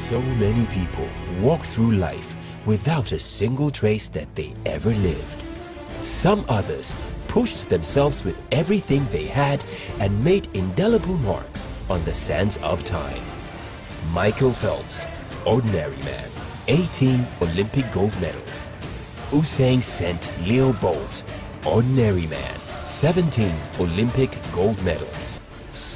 So many people walk through life without a single trace that they ever lived. Some others pushed themselves with everything they had and made indelible marks on the sands of time. Michael Phelps, ordinary man, 18 Olympic gold medals. Usain St. Leo Bolt, ordinary man, 17 Olympic gold medals.